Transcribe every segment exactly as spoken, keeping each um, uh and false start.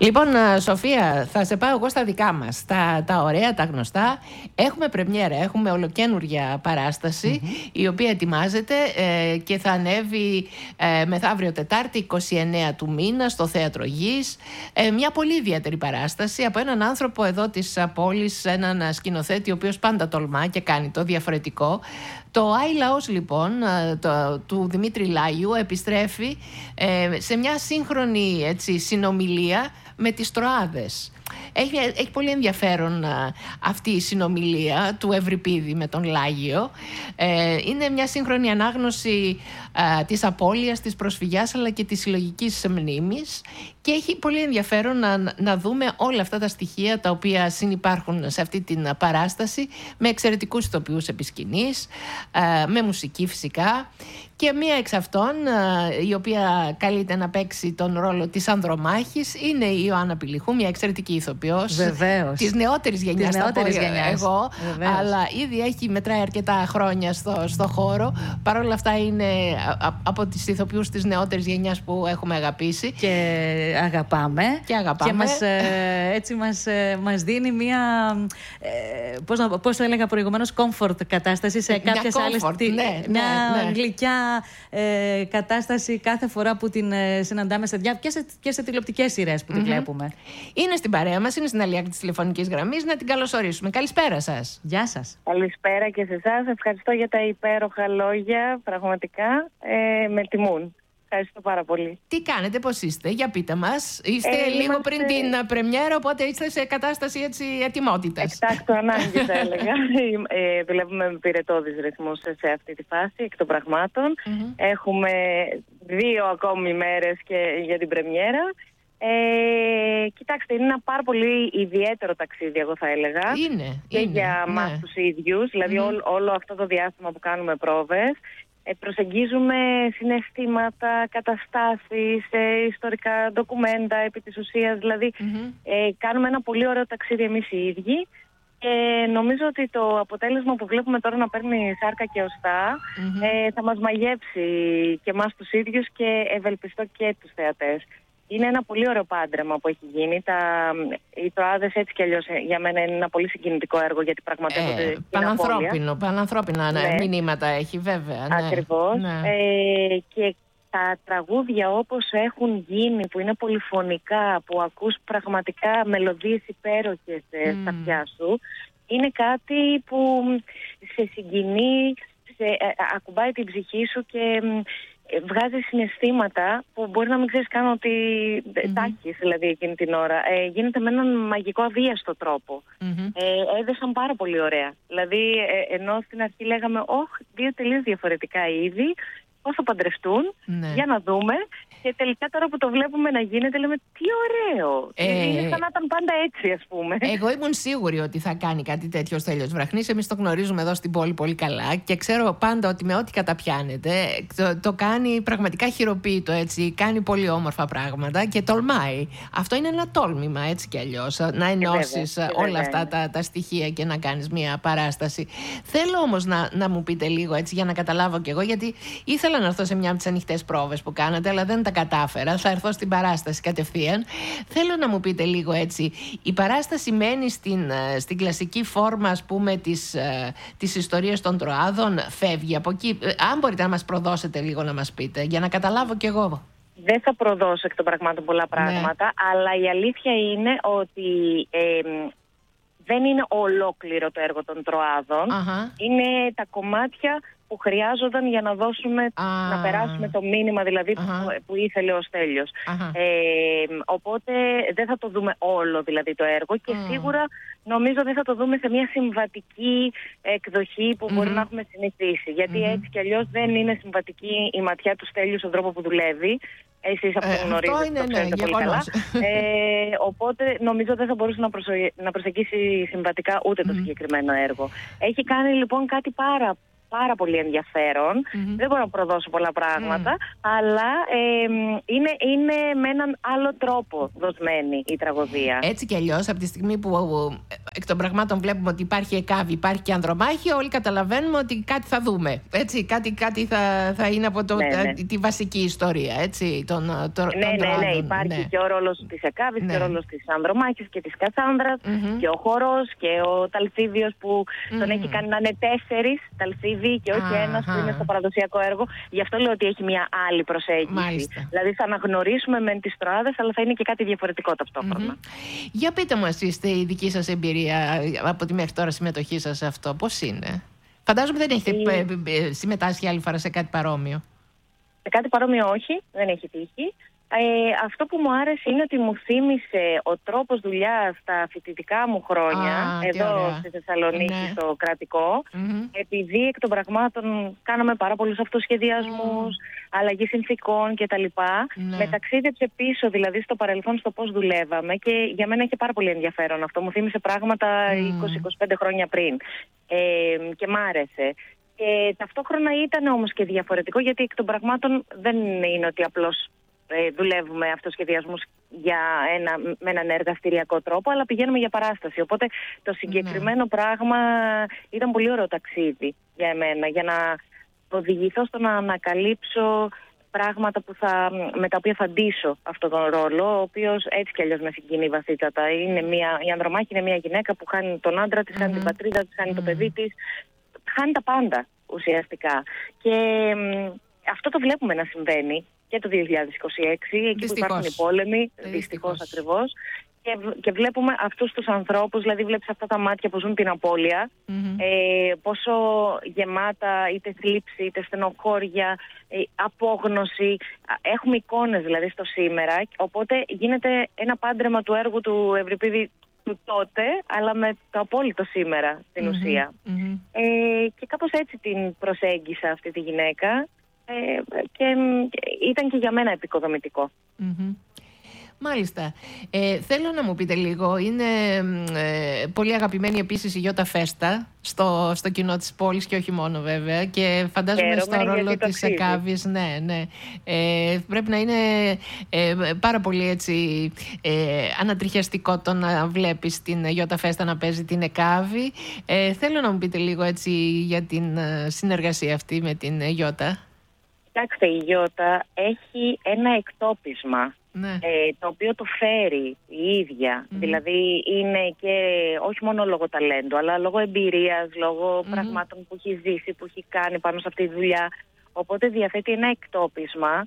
Λοιπόν, Σοφία, θα σε πάω εγώ στα δικά μας, τα, τα ωραία, τα γνωστά. Έχουμε πρεμιέρα, έχουμε ολοκαίνουργια παράσταση, mm-hmm. η οποία ετοιμάζεται ε, και θα ανέβει ε, μεθαύριο Τετάρτη, εικοστή ενάτη του μήνα, στο Θέατρο Γης. Ε, μια πολύ ιδιαίτερη παράσταση από έναν άνθρωπο εδώ της πόλης, έναν σκηνοθέτη, ο οποίος πάντα τολμά και κάνει το διαφορετικό. Το Άι Λαός, λοιπόν, το, του Δημήτρη Λάγιου επιστρέφει ε, σε μια σύγχρονη, έτσι, συνομιλία με τις Τροάδες. Έχει, έχει πολύ ενδιαφέρον α, αυτή η συνομιλία του Ευρυπίδη με τον Λάγιο. Ε, είναι μια σύγχρονη ανάγνωση α, της απώλειας, της προσφυγιάς, αλλά και της συλλογικής μνήμης, και έχει πολύ ενδιαφέρον να, να δούμε όλα αυτά τα στοιχεία τα οποία συνυπάρχουν σε αυτή την παράσταση, με εξαιρετικούς ηθοποιούς επί σκηνής, α, με μουσική φυσικά, και μία εξ αυτών, η οποία καλείται να παίξει τον ρόλο της Ανδρομάχης, είναι η Ιωάννα Πηλιχού, μια εξαιρετική ηθοποιός. Βεβαίως. Της νεότερης γενιάς, της νεότερης γενιάς. εγώ, Βεβαίως. αλλά ήδη έχει μετράει αρκετά χρόνια στο, στο χώρο. Παρ' όλα αυτά είναι α, από τις ηθοποιούς της νεότερης γενιάς που έχουμε αγαπήσει. Και αγαπάμε. Και αγαπάμε. Και μας, ε, έτσι μας, ε, μας δίνει μια, ε, πώς, να, πώς το έλεγα προηγουμένως, comfort κατάσταση σε κάποιες άλλες. Comfort, ναι, μια ναι, ναι. γλυκιά ε, κατάσταση κάθε φορά που την ε, συναντάμε σε, και σε, και σε τηλεοπτικές σειρές που mm-hmm. τη βλέπουμε. Είναι στην παρέα μας, είναι στην άλλη άκρη της τηλεφωνικής γραμμής. Να την καλωσορίσουμε. Καλησπέρα σας. Γεια σας. Καλησπέρα και σε εσάς. Ευχαριστώ για τα υπέροχα λόγια. Πραγματικά ε, με τιμούν. Ευχαριστώ πάρα πολύ. Τι κάνετε, πώς είστε, για πείτε μας. Είστε ε, λίγο είμαστε... πριν την πρεμιέρα, οπότε είστε σε κατάσταση έτσι ετοιμότητας. Εκτάκτου ανάγκη, θα έλεγα. ε, δουλεύουμε με πυρετώδεις ρυθμούς σε αυτή τη φάση, εκ των πραγμάτων. Mm-hmm. Έχουμε δύο ακόμη μέρες και για την πρεμιέρα. Ε, κοιτάξτε, είναι ένα πάρα πολύ ιδιαίτερο ταξίδι, εγώ θα έλεγα. Είναι. Και είναι, για ναι. μας τους ίδιους, δηλαδή mm-hmm. όλο, όλο αυτό το διάστημα που κάνουμε πρόβες. Ε, προσεγγίζουμε συναισθήματα, καταστάσεις, ε, ιστορικά ντοκουμέντα επί της ουσίας, δηλαδή mm-hmm. ε, κάνουμε ένα πολύ ωραίο ταξίδι εμείς οι ίδιοι, και νομίζω ότι το αποτέλεσμα που βλέπουμε τώρα να παίρνει σάρκα και οστά mm-hmm. ε, θα μας μαγεύσει και εμάς τους ίδιους, και ευελπιστώ και τους θεατές. Είναι ένα πολύ ωραίο πάντρεμα που έχει γίνει. Τα, οι Τροάδες, έτσι κι αλλιώς, για μένα είναι ένα πολύ συγκινητικό έργο, γιατί πραγματεύονται ε, πανανθρώπινο, πανανθρώπινα ναι. μηνύματα έχει, βέβαια. Ναι. Ακριβώς. Ναι. Ε, και τα τραγούδια όπως έχουν γίνει, που είναι πολυφωνικά, που ακούς πραγματικά μελωδίες υπέροχες mm. στα αυτιά σου, είναι κάτι που σε συγκινεί, σε, ε, ακουμπάει την ψυχή σου και βγάζει συναισθήματα που μπορεί να μην ξέρεις καν ότι mm-hmm. τα έχεις, δηλαδή, εκείνη την ώρα. Ε, γίνεται με έναν μαγικό αβίαστο τρόπο. Mm-hmm. Ε, έδεσαν πάρα πολύ ωραία. Δηλαδή, ε, ενώ στην αρχή λέγαμε, όχ, δύο τελείως διαφορετικά είδη, πώς θα παντρευτούν, ναι. για να δούμε. Και τελικά τώρα που το βλέπουμε να γίνεται, λέμε, τι ωραίο. Ε, είναι σαν να ήταν πάντα έτσι, ας πούμε. Εγώ ήμουν σίγουρη ότι θα κάνει κάτι τέτοιο ο Στέλιος Βραχνής. Εμείς το γνωρίζουμε εδώ στην πόλη πολύ καλά, και ξέρω πάντα ότι με ό,τι καταπιάνεται το, το κάνει πραγματικά χειροποίητο, έτσι. Κάνει πολύ όμορφα πράγματα και τολμάει. Αυτό είναι ένα τόλμημα, έτσι κι αλλιώς, να ενώσεις όλα βέβαια. αυτά τα, τα στοιχεία και να κάνεις μια παράσταση. Θέλω όμως να, να μου πείτε λίγο, έτσι, για να καταλάβω κι εγώ, γιατί ήθελα να έρθω σε μια από τις ανοιχτές πρόβες που κάνατε, αλλά δεν τα κατάφερα. Θα έρθω στην παράσταση κατευθείαν. Θέλω να μου πείτε λίγο, έτσι, η παράσταση μένει στην, στην κλασική φόρμα, ας πούμε, της, της ιστορίας των Τροάδων, φεύγει από εκεί? Αν μπορείτε να μας προδώσετε λίγο, να μας πείτε, για να καταλάβω κι εγώ. Δεν θα προδώσω εκ των πραγμάτων πολλά πράγματα, ναι. αλλά η αλήθεια είναι ότι ε, δεν είναι ολόκληρο το έργο των Τροάδων. Uh-huh. Είναι τα κομμάτια που χρειάζονταν για να δώσουμε, ah. να περάσουμε το μήνυμα, δηλαδή, uh-huh. που, που ήθελε ο Στέλιος. Uh-huh. Ε, οπότε δεν θα το δούμε όλο, δηλαδή, το έργο, και uh. σίγουρα νομίζω δεν θα το δούμε σε μια συμβατική εκδοχή που mm-hmm. μπορεί να έχουμε συνηθίσει. Γιατί mm-hmm. έτσι κι αλλιώς δεν είναι συμβατική η ματιά του Στέλιου στον τρόπο που δουλεύει. Εσείς αυτό ε, γνωρίζετε, αυτό είναι, το ξέρετε ναι, πολύ καλά. Ε, οπότε νομίζω δεν θα μπορούσε να, προσω... να προσεγγίσει συμβατικά ούτε το mm-hmm. συγκεκριμένο έργο. Έχει κάνει λοιπόν κάτι πάρα πάρα πολύ ενδιαφέρον. Mm-hmm. Δεν μπορώ να προδώσω πολλά πράγματα, mm. αλλά ε, είναι, είναι με έναν άλλο τρόπο δοσμένη η τραγωδία. Έτσι κι αλλιώς, από τη στιγμή που εκ των πραγμάτων βλέπουμε ότι υπάρχει ΕΚΑΒ, υπάρχει και Ανδρομάχη, όλοι καταλαβαίνουμε ότι κάτι θα δούμε. Έτσι, κάτι, κάτι θα, θα είναι από το, ναι, ναι. τη βασική ιστορία. Έτσι, τον, το, ναι, τον ναι, ναι, υπάρχει ναι. και ο ρόλος της ΕΚΑΒ, ναι. και ο ρόλος της Ανδρομάχης και της Κασάνδρας, mm-hmm. και ο χορός και ο Ταλσίδιος που mm-hmm. τον έχει κάνει να είναι τέσσερις Ταλσίδοι και όχι ah, ένας ah. που είναι στο παραδοσιακό έργο. Γι' αυτό λέω ότι έχει μια άλλη προσέγγιση. Μάλιστα. Δηλαδή θα αναγνωρίσουμε μεν τις Τροάδες, αλλά θα είναι και κάτι διαφορετικό ταυτόχρονα. Mm-hmm. Για πείτε μου εσείς η δική σας εμπειρία από τη μέχρι τώρα συμμετοχή σας σε αυτό, πώς είναι? Φαντάζομαι δεν έχετε η... συμμετάσχει άλλη φορά σε κάτι παρόμοιο. Σε κάτι παρόμοιο όχι, δεν έχει τύχει. Ε, αυτό που μου άρεσε είναι ότι μου θύμισε ο τρόπος δουλειάς στα φοιτητικά μου χρόνια, Α, εδώ στη Θεσσαλονίκη, ναι. στο κρατικό, mm-hmm. επειδή εκ των πραγμάτων κάναμε πάρα πολλούς αυτοσχεδιασμούς, mm. αλλαγή συνθηκών κτλ. Ναι. Με ταξίδεψε πίσω, δηλαδή στο παρελθόν, στο πώς δουλεύαμε, και για μένα είχε πάρα πολύ ενδιαφέρον αυτό. Μου θύμισε πράγματα mm. είκοσι με είκοσι πέντε χρόνια πριν ε, και μ' άρεσε. Και ταυτόχρονα ήταν όμως και διαφορετικό, γιατί εκ των πραγμάτων δεν είναι ότι απλώς δουλεύουμε αυτοσχεδιασμούς για ένα, με έναν εργαστηριακό τρόπο, αλλά πηγαίνουμε για παράσταση. Οπότε το συγκεκριμένο ναι. πράγμα ήταν πολύ ωραίο ταξίδι για εμένα, για να οδηγηθώ στο να ανακαλύψω πράγματα που θα, με τα οποία θα ντύσω αυτόν τον ρόλο, ο οποίος έτσι κι αλλιώς με συγκινεί βαθύτατα. Είναι μια, η Ανδρομάχη είναι μια γυναίκα που χάνει τον άντρα της, χάνει mm-hmm. την πατρίδα της, χάνει mm-hmm. το παιδί της, χάνει τα πάντα ουσιαστικά. Και αυτό το βλέπουμε να συμβαίνει και το δύο χιλιάδες είκοσι έξι, εκεί δυστυχώς. Που υπάρχουν οι πόλεμοι, δυστυχώς ακριβώς, και, και βλέπουμε αυτούς τους ανθρώπους, δηλαδή βλέπεις αυτά τα μάτια που ζουν την απώλεια, mm-hmm. ε, πόσο γεμάτα είτε θλίψη, είτε στενοχώρια, ε, απόγνωση, έχουμε εικόνες δηλαδή στο σήμερα, οπότε γίνεται ένα πάντρεμα του έργου του Ευρυπίδη του τότε, αλλά με το απόλυτο σήμερα στην mm-hmm. ουσία. Mm-hmm. Ε, και κάπως έτσι την προσέγγισα αυτή τη γυναίκα. Ε, και ήταν και για μένα επικοδομητικό. Mm-hmm. Μάλιστα. Ε, θέλω να μου πείτε λίγο, είναι ε, πολύ αγαπημένη επίσης η Γιώτα Φέστα στο, στο κοινό της πόλης και όχι μόνο βέβαια, και φαντάζομαι στο ρόλο της ΕΚΑΒης, ναι, ναι. Ε, πρέπει να είναι ε, πάρα πολύ έτσι ε, ανατριχιαστικό το να βλέπεις την Γιώτα Φέστα να παίζει την ΕΚΑΒη. Ε, θέλω να μου πείτε λίγο έτσι για την συνεργασία αυτή με την Γιώτα. Κοιτάξτε, η Γιώτα έχει ένα εκτόπισμα, ναι. ε, το οποίο το φέρει η ίδια. Mm-hmm. Δηλαδή είναι και όχι μόνο λόγω ταλέντου, αλλά λόγω εμπειρίας, λόγω mm-hmm. πραγμάτων που έχει ζήσει, που έχει κάνει πάνω σε αυτή τη δουλειά. Οπότε διαθέτει ένα εκτόπισμα,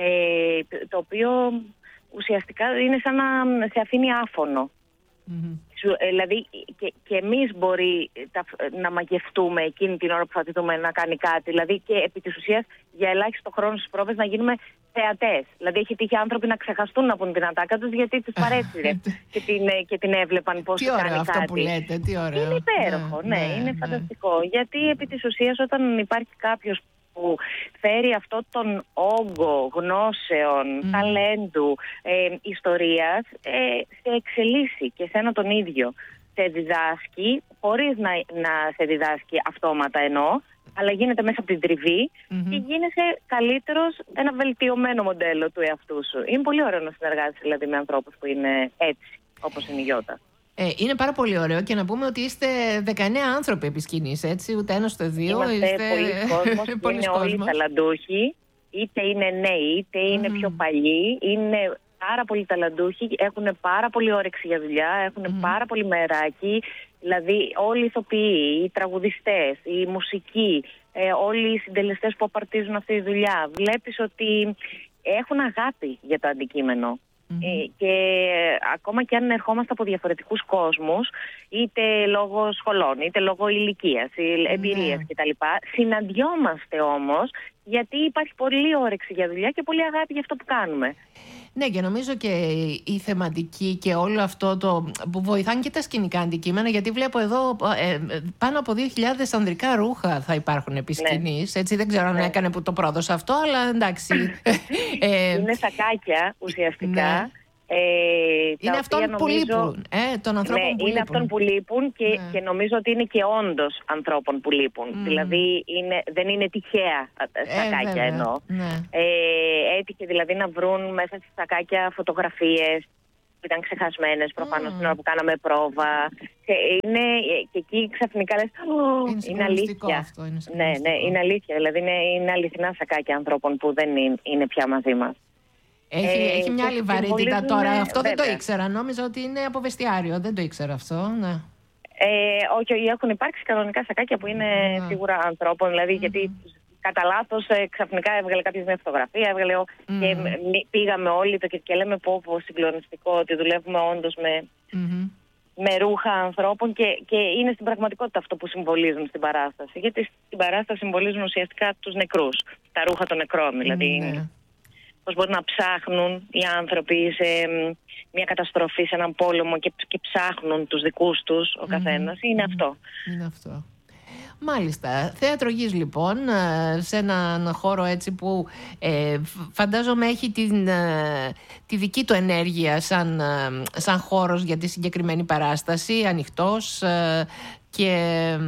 ε, το οποίο ουσιαστικά είναι σαν να σε αφήνει άφωνο. Mm-hmm. Δηλαδή και, και εμείς μπορεί τα, να μαγευτούμε εκείνη την ώρα που θα τη δούμε να κάνει κάτι. Δηλαδή και επί της ουσίας για ελάχιστο χρόνο στις πρόβες να γίνουμε θεατές. Δηλαδή έχει τύχει άνθρωποι να ξεχαστούν να πούν την ατάκα τους, γιατί τους παρέσυρε και, την, και την έβλεπαν πώς κάνει κάτι. Τι ωραίο αυτό που λέτε, τι ωραίο. Είναι υπέροχο, ναι, ναι, ναι είναι ναι. φανταστικό. Γιατί επί της ουσίας όταν υπάρχει κάποιος που φέρει αυτό τον όγκο γνώσεων, mm. ταλέντου, ε, ιστορίας, ε, σε εξελίσσει και σένα τον ίδιο. Σε διδάσκει, χωρίς να, να σε διδάσκει αυτόματα εννοώ, αλλά γίνεται μέσα από την τριβή mm-hmm. και γίνεσαι καλύτερος, ένα βελτιωμένο μοντέλο του εαυτού σου. Είναι πολύ ωραίο να συνεργάζεσαι δηλαδή με ανθρώπους που είναι έτσι, όπως είναι η Γιώτα. Ε, είναι πάρα πολύ ωραίο και να πούμε ότι είστε δεκαεννέα άνθρωποι επί σκηνής, έτσι, ούτε ένας ούτε δύο. Είμαστε είστε... πολλοί κόσμος, είναι όλοι ταλαντούχοι, είτε είναι νέοι, είτε είναι mm. πιο παλιοί, είναι πάρα πολύ ταλαντούχοι, έχουν πάρα πολύ όρεξη για δουλειά, έχουν mm. πάρα πολύ μεράκι, δηλαδή όλοι οι ηθοποιοί, οι τραγουδιστές, οι μουσικοί, ε, όλοι οι συντελεστές που απαρτίζουν αυτή τη δουλειά. Βλέπεις ότι έχουν αγάπη για το αντικείμενο. Mm-hmm. Ε, και ακόμα και αν ερχόμαστε από διαφορετικούς κόσμους, είτε λόγω σχολών, είτε λόγω ηλικίας, εμπειρίας mm-hmm. κτλ. Συναντιόμαστε όμως γιατί υπάρχει πολύ όρεξη για δουλειά και πολύ αγάπη για αυτό που κάνουμε. Ναι, και νομίζω και η θεματική και όλο αυτό το που βοηθάνε και τα σκηνικά αντικείμενα, γιατί βλέπω εδώ ε, πάνω από δύο χιλιάδες ανδρικά ρούχα θα υπάρχουν επί σκηνής, ναι. Έτσι δεν ξέρω αν ναι. έκανε που το πρόδωσε αυτό, αλλά εντάξει. ε, Είναι σακάκια ουσιαστικά. Ναι. Ε, είναι αυτόν που νομίζω... λείπουν, ε, των ανθρώπων ναι, που είναι λείπουν. αυτών που λείπουν και, ναι. και νομίζω ότι είναι και όντως ανθρώπων που λείπουν. Mm. Δηλαδή είναι, δεν είναι τυχαία σακάκια ε, εννοώ. Ναι. Ε, έτυχε δηλαδή να βρουν μέσα στις σακάκια φωτογραφίες που ήταν ξεχασμένες προφανώς mm. την ώρα που κάναμε πρόβα. Και, είναι, και εκεί ξαφνικά λες, είναι, είναι αλήθεια. Αυτό, είναι ναι, ναι, είναι αλήθεια. Δηλαδή είναι, είναι αληθινά σακάκια ανθρώπων που δεν είναι, είναι πια μαζί μας. Έχει, ε, έχει μια άλλη βαρύτητα τώρα. Αυτό βέβαια. Δεν το ήξερα. Νόμιζα ότι είναι από βεστιάριο. Δεν το ήξερα αυτό. Ναι. Ε, όχι, έχουν υπάρξει κανονικά σακάκια που είναι yeah. σίγουρα ανθρώπων. Δηλαδή, mm-hmm. γιατί κατά λάθος ε, ξαφνικά έβγαλε κάποιο μια φωτογραφία. Έβγαλε, mm-hmm. και πήγαμε όλοι το και, και λέμε πω, πω συγκλονιστικό ότι δουλεύουμε όντως με, mm-hmm. με ρούχα ανθρώπων. Και, και είναι στην πραγματικότητα αυτό που συμβολίζουν στην παράσταση. Γιατί στην παράσταση συμβολίζουν ουσιαστικά τους νεκρούς. Τα ρούχα των νεκρών δηλαδή. Mm-hmm. Πώς μπορεί να ψάχνουν οι άνθρωποι σε μια καταστροφή, σε έναν πόλεμο και, και ψάχνουν τους δικούς τους ο καθένας. Mm-hmm. Είναι αυτό. Είναι αυτό. Μάλιστα. Θέατρο Γης λοιπόν, σε έναν χώρο έτσι που ε, φαντάζομαι έχει την, ε, τη δική του ενέργεια σαν, ε, σαν χώρος για τη συγκεκριμένη παράσταση, ανοιχτός ε, και...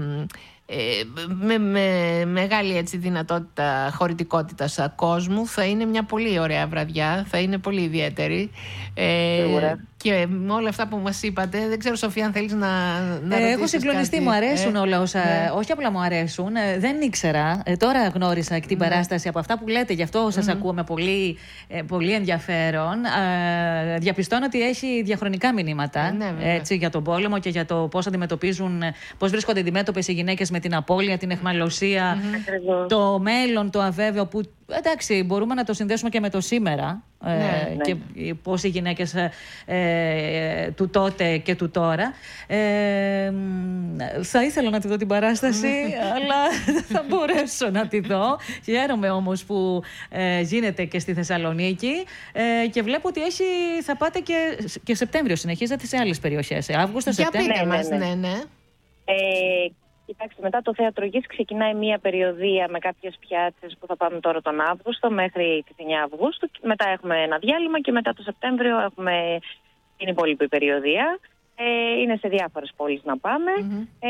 Ε, με, με μεγάλη έτσι δυνατότητα χωρητικότητας κόσμου. Θα είναι μια πολύ ωραία βραδιά, θα είναι πολύ ιδιαίτερη ε, και με όλα αυτά που μας είπατε, δεν ξέρω Σοφία αν θέλεις να, να ε, έχω συγκλονιστεί, κάτι. Μου αρέσουν ε, όλα όσα, ναι. όχι απλά μου αρέσουν, ε, δεν ήξερα, ε, τώρα γνώρισα εκ την ναι. παράσταση από αυτά που λέτε, γι' αυτό σας mm-hmm. ακούω με πολύ, ε, πολύ ενδιαφέρον. ε, διαπιστώνω ότι έχει διαχρονικά μηνύματα ναι, έτσι, για τον πόλεμο και για το πώς αντιμετωπίζουν, πώς βρίσκονται αντιμέτωπες οι γυναίκες με την απώλεια, την αιχμαλωσία, mm-hmm. το μέλλον, το αβέβαιο που εντάξει μπορούμε να το συνδέσουμε και με το σήμερα ναι, ε, ναι. και πώς οι γυναίκες ε, του τότε και του τώρα. Ε, θα ήθελα να τη δω την παράσταση αλλά δεν θα μπορέσω να τη δω. Χαίρομαι όμως που ε, γίνεται και στη Θεσσαλονίκη ε, και βλέπω ότι έχει, θα πάτε και, και Σεπτέμβριο, συνεχίζετε σε άλλες περιοχές. Αύγουστο, Σεπτέμβριο. Ναι, ναι, ναι. ναι. Ε, Κοιτάξτε, μετά το Θέατρο Γης ξεκινάει μία περιοδία με κάποιες πιάτσες που θα πάμε τώρα τον Αύγουστο μέχρι τις εννιά Αυγούστου. Μετά έχουμε ένα διάλειμμα και μετά το Σεπτέμβριο έχουμε την υπόλοιπη περιοδία. Ε, είναι σε διάφορες πόλεις να πάμε. Mm-hmm. Ε,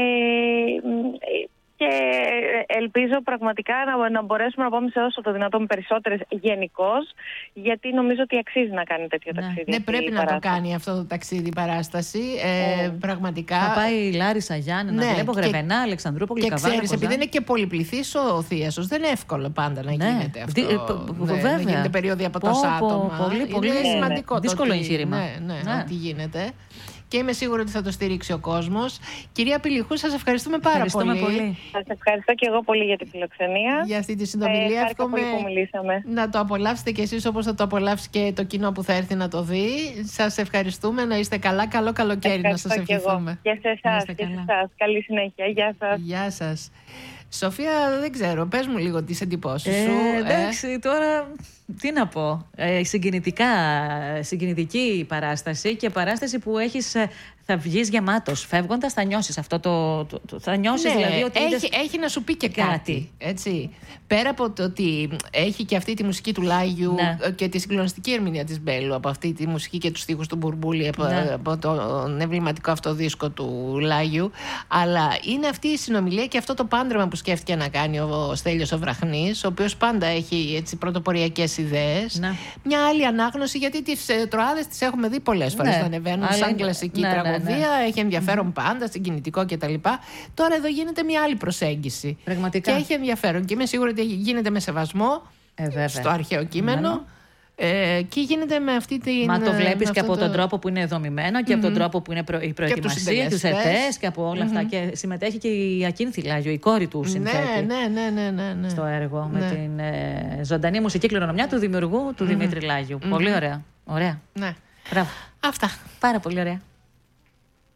και ελπίζω πραγματικά να, να μπορέσουμε να πάμε σε όσο το δυνατόν περισσότερες γενικώς, γιατί νομίζω ότι αξίζει να κάνει τέτοιο ναι. ταξίδι. Ναι, πρέπει να το κάνει αυτό το ταξίδι η παράσταση. Ε, ε, πραγματικά. Θα πάει η Λάρισα Γιάννενα, ναι, βλέπω Γρεβενά, Αλεξανδρούπολη, και Καβάλα. Ξέρεις, επειδή είναι και πολυπληθής ο Θίασος, δεν είναι εύκολο πάντα να ναι. γίνεται αυτό. Δι, ναι, βέβαια. Να γίνεται περίοδοι από τόσα άτομα. Πολύ, πολύ είναι σημαντικό. Δύσκολο εγχείρημα. Ναι, ναι, ναι. Ό,τι γίνεται. Και είμαι σίγουρη ότι θα το στηρίξει ο κόσμος. Κυρία Πηλιχού, σας ευχαριστούμε πάρα ευχαριστούμε πολύ. πολύ. Σας ευχαριστώ και εγώ πολύ για τη φιλοξενία. Για αυτή τη συνομιλία. Ε, Εύχομαι να το απολαύσετε κι εσείς όπως θα το απολαύσει και το κοινό που θα έρθει να το δει. Σας ευχαριστούμε. Να είστε καλά. Καλό καλοκαίρι να σας ευχηθούμε. Και σε εσάς. Και σε εσάς. Καλή συνέχεια. Γεια σας. Γεια σας. Σοφία, δεν ξέρω, πες μου λίγο τις εντυπώσεις ε, σου. Εντάξει, ε. τώρα τι να πω. Ε, συγκινητικά, συγκινητική παράσταση και παράσταση που έχεις, θα βγεις γεμάτος. Φεύγοντας θα νιώσεις αυτό το... το, το θα νιώσεις ναι, δηλαδή ότι... Έχει, είδες... έχει να σου πει και κάτι. κάτι. Έτσι. Πέρα από το ότι έχει και αυτή τη μουσική του Λάγιου ναι. και τη συγκλονιστική ερμηνεία της Μπέλου από αυτή τη μουσική και τους στίχους του Μπουρμπούλη από, ναι. από τον εμβληματικό αυτό δίσκο του Λάγιου, αλλά είναι αυτή η συνομιλία και αυτό το πάντρεμα που σκέφτηκε να κάνει ο Στέλιος ο Βραχνής, ο οποίος πάντα έχει έτσι πρωτοποριακές ιδέες. Ναι. Μια άλλη ανάγνωση, γιατί τις ε, τροάδες τις έχουμε δει πολλές φορές ναι. να ανεβαίνουν σαν είναι... κλασική ναι, τραγωδία, ναι, ναι. έχει ενδιαφέρον mm-hmm. πάντα, συγκινητικό κτλ. Τώρα εδώ γίνεται μια άλλη προσέγγιση. Πραγματικά. Και έχει ενδιαφέρον και είμαι σίγουρη ότι γίνεται με σεβασμό ε, στο αρχαίο κείμενο. Ναι. Ε, και γίνεται με αυτή την. Μα το βλέπεις και από το... τον τρόπο που είναι δομημένο και mm-hmm. από τον τρόπο που είναι προ... η προετοιμασία, τους ετές και από όλα mm-hmm. αυτά. Και συμμετέχει και η Ακίνθη Λάγιο, η κόρη του συνθέτη. Ναι, ναι, ναι, ναι, ναι. Στο έργο ναι. με την ε, ζωντανή μουσική κληρονομιά του δημιουργού του mm-hmm. Δημήτρη Λάγιου. Mm-hmm. Πολύ ωραία. Ωραία. Ναι. Μπράβο. Αυτά. Πάρα πολύ ωραία.